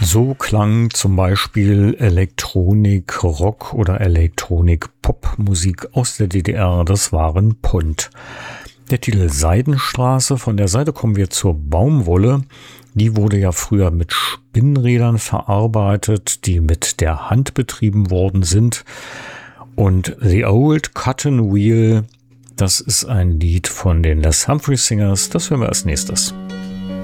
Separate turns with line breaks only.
So klang zum Beispiel Elektronik-Rock oder Elektronik-Pop-Musik aus der DDR. Das waren Punt. Der Titel Seidenstraße. Von der Seite kommen wir zur Baumwolle. Die wurde ja früher mit Spinnrädern verarbeitet, die mit der Hand betrieben worden sind. Und The Old Cotton Wheel, das ist ein Lied von den Les Humphrey Singers. Das hören wir als nächstes.